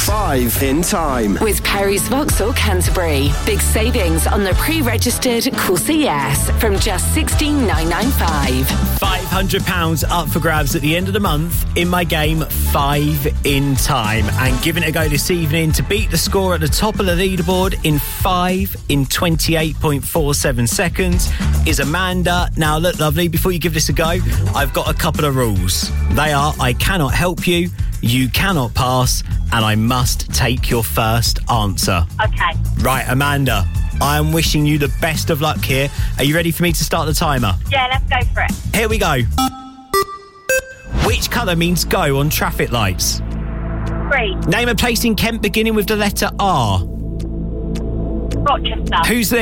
5 in time. With Perry's Vauxhall Canterbury. Big savings on the pre-registered Corsa Yes from just $16,995. £500 up for grabs at the end of the month in my game 5 in time. And giving it a go this evening to beat the score at the top of the leaderboard in 5 in 28.47 seconds is Amanda. Now, look, lovely, before you give this a go, I've got a couple of rules. They are, I cannot help you, you cannot pass, and I must take your first answer. Okay. Right, Amanda, I am wishing you the best of luck here. Are you ready for me to start the timer? Yeah, let's go for it. Here we go. Which colour means go on traffic lights? Green. Name a place in Kent beginning with the letter R. Rochester. Who's this?